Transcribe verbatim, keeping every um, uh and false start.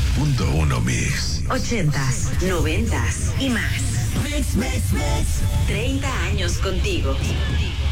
punto uno Mix. Ochentas, noventas y más. Mix, mix, mix. treinta años contigo.